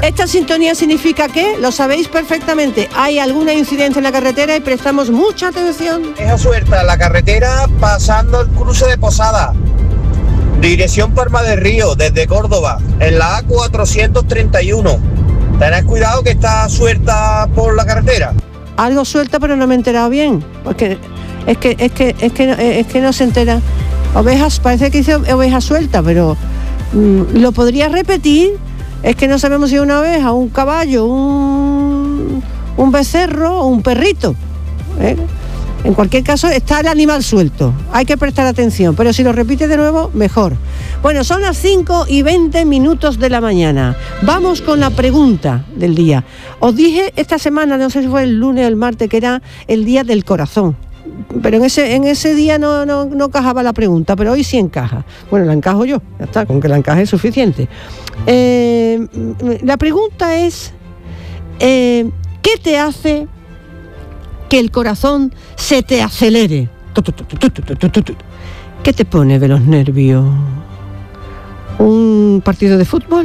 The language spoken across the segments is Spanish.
Esta sintonía significa que, lo sabéis perfectamente, hay alguna incidencia en la carretera y prestamos mucha atención. Deja suelta la carretera pasando el cruce de Posada, dirección Palma del Río, desde Córdoba, en la A431. Tened cuidado que está suelta por la carretera. Algo suelta, pero no me he enterado bien, porque es que no se entera. Ovejas, parece que dice oveja suelta, pero ¿lo podría repetir? Es que no sabemos si es una oveja, un caballo, un becerro o un perrito, ¿eh? En cualquier caso está el animal suelto, hay que prestar atención, pero si lo repite de nuevo, mejor. Bueno, son las 5:20 de la mañana. Vamos con la pregunta del día. Os dije esta semana, no sé si fue el lunes o el martes, que era el día del corazón. Pero en ese día no encajaba la pregunta, pero hoy sí encaja. Bueno, la encajo yo, ya está, con que la encaje es suficiente. La pregunta es, ¿qué te hace que el corazón se te acelere? ¿Qué te pone de los nervios? ¿Un partido de fútbol?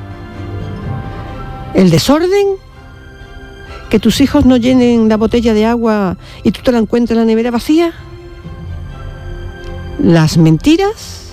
¿El desorden? ¿Que tus hijos no llenen la botella de agua y tú te la encuentres en la nevera vacía? ¿Las mentiras?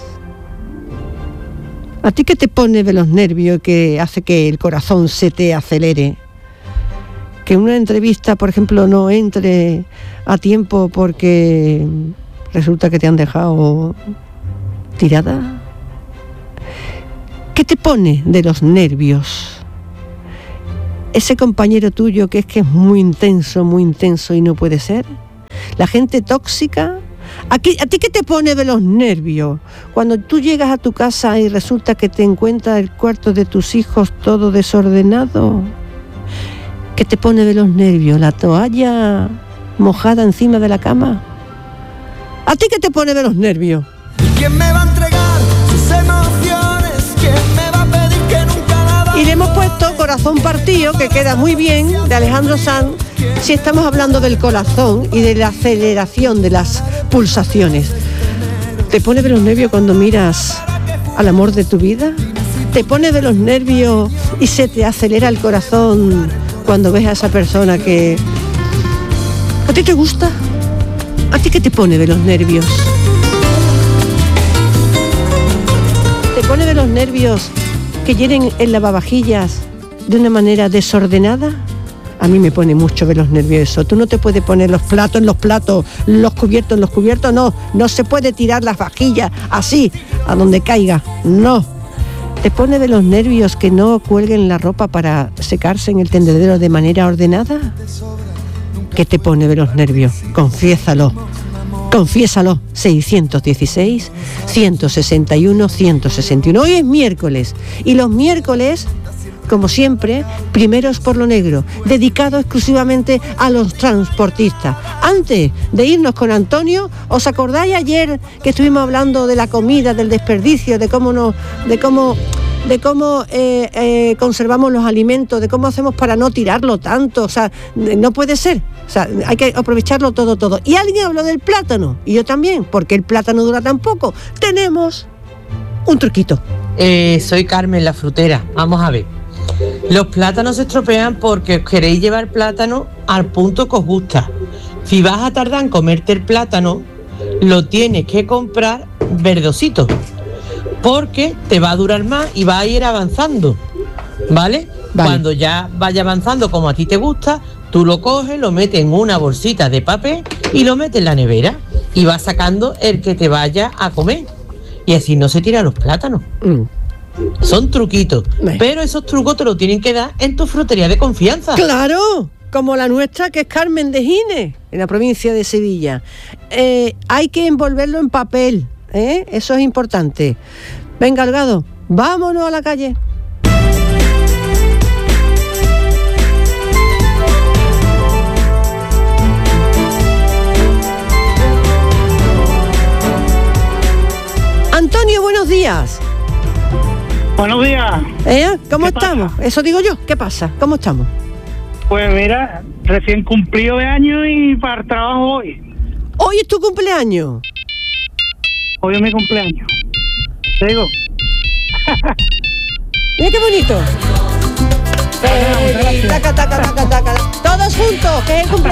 ¿A ti qué te pone de los nervios que hace que el corazón se te acelere? Que una entrevista, por ejemplo, no entre a tiempo porque resulta que te han dejado tirada. ¿Qué te pone de los nervios? Ese compañero tuyo que es muy intenso y no puede ser. La gente tóxica. ¿A ti qué te pone de los nervios? Cuando tú llegas a tu casa y resulta que te encuentras el cuarto de tus hijos todo desordenado. ¿Qué te pone de los nervios? ¿La toalla mojada encima de la cama? ¿A ti qué te pone de los nervios? ¿Quién me va a entregar sus emociones? ¿Quién me va a pedir que nunca nada? Y le hemos puesto Corazón Partido, que queda muy bien, de Alejandro Sanz, si estamos hablando del corazón y de la aceleración de las pulsaciones. ¿Te pone de los nervios cuando miras al amor de tu vida? ¿Te pone de los nervios y se te acelera el corazón cuando ves a esa persona que a ti te gusta? ¿A ti qué te pone de los nervios? ¿Te pone de los nervios que llenen el lavavajillas de una manera desordenada? A mí me pone mucho de los nervios eso. Tú no te puedes poner los platos en los platos, los cubiertos en los cubiertos, no se puede tirar las vajillas así, a donde caiga, no. ¿Te pone de los nervios que no cuelguen la ropa para secarse en el tendedero de manera ordenada? ¿Qué te pone de los nervios? Confiésalo. 616 161 161. Hoy es miércoles y los miércoles, como siempre, primeros por lo negro, dedicado exclusivamente a los transportistas. Antes de irnos con Antonio, ¿os acordáis ayer que estuvimos hablando de la comida, del desperdicio, de cómo conservamos los alimentos, de cómo hacemos para no tirarlo tanto? O sea, no puede ser. O sea, hay que aprovecharlo todo. Y alguien habló del plátano, y yo también, porque el plátano dura tan poco. Tenemos un truquito. Soy Carmen, la frutera. Vamos a ver. Los plátanos se estropean porque os queréis llevar plátano al punto que os gusta. Si vas a tardar en comerte el plátano, lo tienes que comprar verdosito, porque te va a durar más y va a ir avanzando, ¿vale? Cuando ya vaya avanzando como a ti te gusta, tú lo coges, lo metes en una bolsita de papel y lo metes en la nevera y vas sacando el que te vaya a comer. Y así no se tiran los plátanos. Son truquitos, pero esos trucos te los tienen que dar en tu frutería de confianza. ¡Claro! Como la nuestra, que es Carmen de Gines, en la provincia de Sevilla. Hay que envolverlo en papel, ¿eh? Eso es importante. Venga, Delgado, vámonos a la calle. Antonio, buenos días. Buenos días. ¿Cómo estamos? Pasa? Eso digo yo. ¿Qué pasa? ¿Cómo estamos? Pues mira, recién cumplido de año y para el trabajo hoy. ¿Hoy es tu cumpleaños? Hoy es mi cumpleaños. ¿Te digo? Mira qué bonito. Feliz, taca, taca, taca, taca. Todos juntos, que es el cumpleaños.